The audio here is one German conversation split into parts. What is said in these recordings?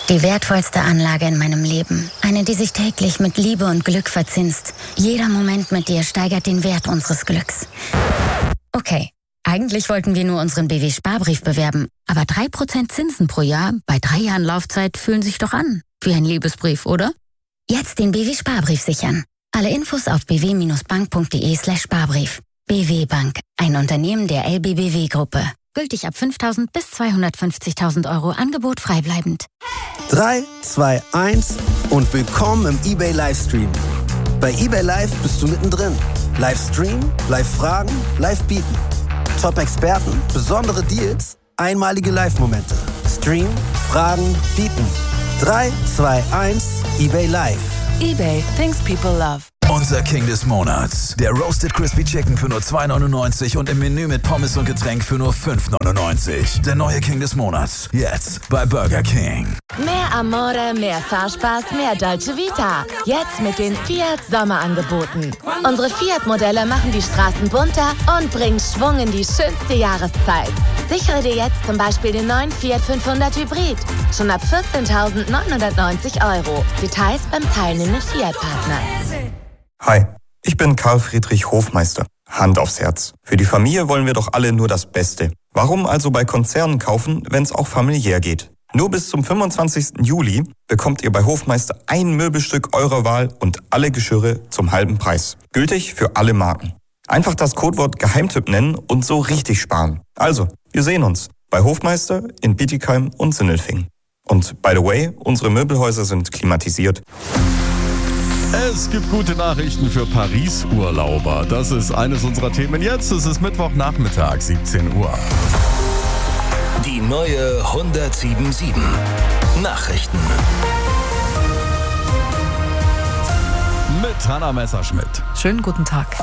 Die wertvollste Anlage in meinem Leben. Eine, die sich täglich mit Liebe und Glück verzinst. Jeder Moment mit dir steigert den Wert unseres Glücks. Okay, eigentlich wollten wir nur unseren BW-Sparbrief bewerben. Aber 3% Zinsen pro Jahr bei 3 Jahren Laufzeit fühlen sich doch an. Wie ein Liebesbrief, oder? Jetzt den BW-Sparbrief sichern. Alle Infos auf bw-bank.de/Sparbrief. BW Bank, ein Unternehmen der LBBW-Gruppe. Gültig ab 5.000 bis 250.000 Euro. Angebot freibleibend. 3, 2, 1 und willkommen im eBay Livestream. Bei eBay Live bist du mittendrin. Livestream, Live-Fragen, Live-Bieten. Top-Experten, besondere Deals, einmalige Live-Momente. Stream, Fragen, Bieten. 3, 2, 1, eBay Live. eBay, things people love. Unser King des Monats. Der Roasted Crispy Chicken für nur $2,99 und im Menü mit Pommes und Getränk für nur $5,99. Der neue King des Monats. Jetzt bei Burger King. Mehr Amore, mehr Fahrspaß, mehr Dolce Vita. Jetzt mit den Fiat Sommerangeboten. Unsere Fiat-Modelle machen die Straßen bunter und bringen Schwung in die schönste Jahreszeit. Sichere dir jetzt zum Beispiel den neuen Fiat 500 Hybrid. Schon ab 14.990 Euro. Details beim teilnehmenden Fiat-Partner. Hi, ich bin Karl Friedrich Hofmeister. Hand aufs Herz. Für die Familie wollen wir doch alle nur das Beste. Warum also bei Konzernen kaufen, wenn es auch familiär geht? Nur bis zum 25. Juli bekommt ihr bei Hofmeister ein Möbelstück eurer Wahl und alle Geschirre zum halben Preis. Gültig für alle Marken. Einfach das Codewort Geheimtipp nennen und so richtig sparen. Also, wir sehen uns bei Hofmeister in Bietigheim und Sindelfingen. Und by the way, unsere Möbelhäuser sind klimatisiert. Es gibt gute Nachrichten für Paris-Urlauber. Das ist eines unserer Themen jetzt. Es ist Mittwochnachmittag, 17 Uhr. Die neue 107.7 Nachrichten. Mit Hanna Messerschmidt. Schönen guten Tag.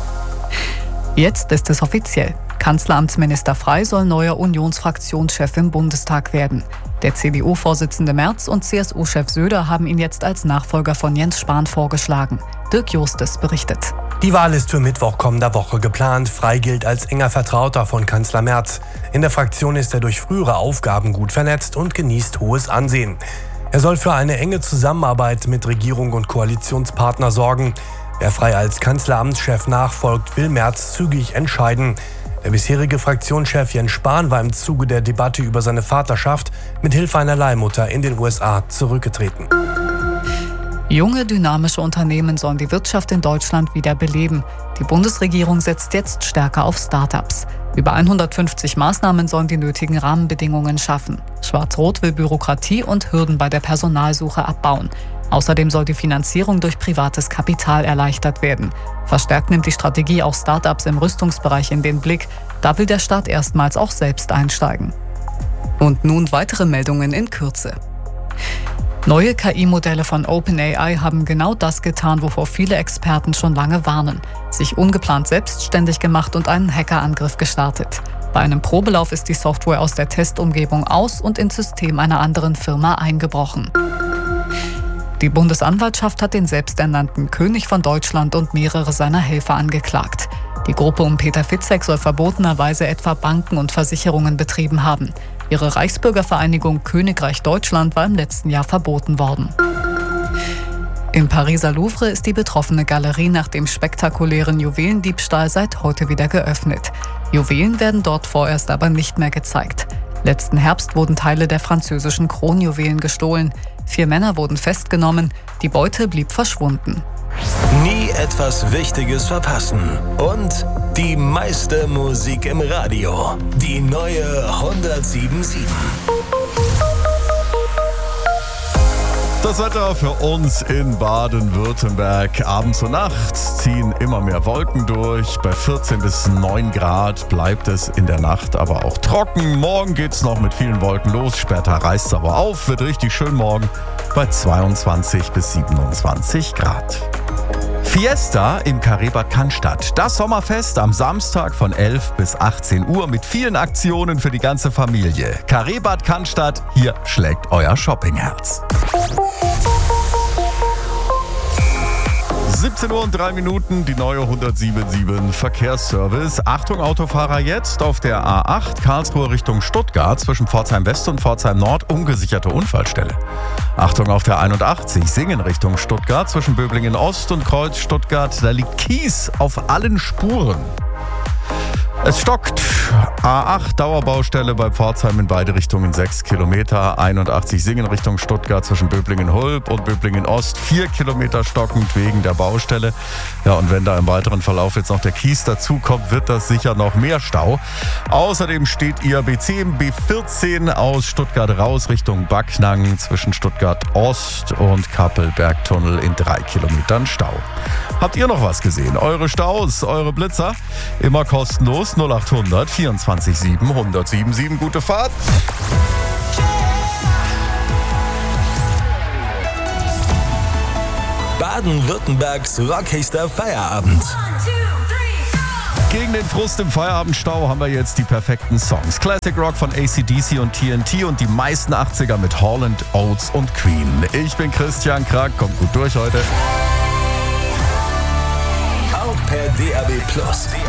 Jetzt ist es offiziell. Kanzleramtsminister Frey soll neuer Unionsfraktionschef im Bundestag werden. Der CDU-Vorsitzende Merz und CSU-Chef Söder haben ihn jetzt als Nachfolger von Jens Spahn vorgeschlagen. Dirk Justes berichtet. Die Wahl ist für Mittwoch kommender Woche geplant. Frey gilt als enger Vertrauter von Kanzler Merz. In der Fraktion ist er durch frühere Aufgaben gut vernetzt und genießt hohes Ansehen. Er soll für eine enge Zusammenarbeit mit Regierung und Koalitionspartner sorgen. Wer Frey als Kanzleramtschef nachfolgt, will Merz zügig entscheiden. Der bisherige Fraktionschef Jens Spahn war im Zuge der Debatte über seine Vaterschaft mit Hilfe einer Leihmutter in den USA zurückgetreten. Junge, dynamische Unternehmen sollen die Wirtschaft in Deutschland wieder beleben. Die Bundesregierung setzt jetzt stärker auf Start-ups. Über 150 Maßnahmen sollen die nötigen Rahmenbedingungen schaffen. Schwarz-Rot will Bürokratie und Hürden bei der Personalsuche abbauen. Außerdem soll die Finanzierung durch privates Kapital erleichtert werden. Verstärkt nimmt die Strategie auch Start-ups im Rüstungsbereich in den Blick. Da will der Staat erstmals auch selbst einsteigen. Und nun weitere Meldungen in Kürze. Neue KI-Modelle von OpenAI haben genau das getan, wovor viele Experten schon lange warnen. Sich ungeplant selbstständig gemacht und einen Hackerangriff gestartet. Bei einem Probelauf ist die Software aus der Testumgebung aus und ins System einer anderen Firma eingebrochen. Die Bundesanwaltschaft hat den selbsternannten König von Deutschland und mehrere seiner Helfer angeklagt. Die Gruppe um Peter Fitzek soll verbotenerweise etwa Banken und Versicherungen betrieben haben. Ihre Reichsbürgervereinigung Königreich Deutschland war im letzten Jahr verboten worden. Im Pariser Louvre ist die betroffene Galerie nach dem spektakulären Juwelendiebstahl seit heute wieder geöffnet. Juwelen werden dort vorerst aber nicht mehr gezeigt. Letzten Herbst wurden Teile der französischen Kronjuwelen gestohlen. 4 Männer wurden festgenommen, die Beute blieb verschwunden. Nie etwas Wichtiges verpassen. Und die meiste Musik im Radio. Die neue 107.7. Das Wetter für uns in Baden-Württemberg. Abends und nachts ziehen immer mehr Wolken durch. Bei 14 bis 9 Grad bleibt es in der Nacht aber auch trocken. Morgen geht's noch mit vielen Wolken los. Später reißt es aber auf. Wird richtig schön morgen bei 22 bis 27 Grad. Fiesta im Carré-Bad Cannstatt. Das Sommerfest am Samstag von 11 bis 18 Uhr mit vielen Aktionen für die ganze Familie. Carré-Bad Cannstatt, hier schlägt euer Shoppingherz. 17:03, die neue 107.7 Verkehrsservice. Achtung Autofahrer, jetzt auf der A8 Karlsruhe Richtung Stuttgart zwischen Pforzheim West und Pforzheim Nord ungesicherte Unfallstelle. Achtung auf der 81 Singen Richtung Stuttgart zwischen Böblingen Ost und Kreuz Stuttgart. Da liegt Kies auf allen Spuren. Es stockt. A8 Dauerbaustelle bei Pforzheim in beide Richtungen 6 Kilometer. 81 Singen Richtung Stuttgart zwischen Böblingen-Hulb und Böblingen-Ost 4 Kilometer stockend wegen der Baustelle. Ja, und wenn da im weiteren Verlauf jetzt noch der Kies dazukommt, wird das sicher noch mehr Stau. Außerdem steht IAB 10 B14 aus Stuttgart raus Richtung Backnang zwischen Stuttgart Ost und Kappelbergtunnel in 3 Kilometern Stau. Habt ihr noch was gesehen? Eure Staus, eure Blitzer? Immer kostenlos 0800 24 7 1077. Gute Fahrt. Baden-Württembergs rockigster Feierabend. Gegen den Frust im Feierabendstau haben wir jetzt die perfekten Songs. Classic Rock von AC/DC und TNT und die meisten 80er mit Hall & Oates und Queen. Ich bin Christian Krack, kommt gut durch heute. Auch per DAB+.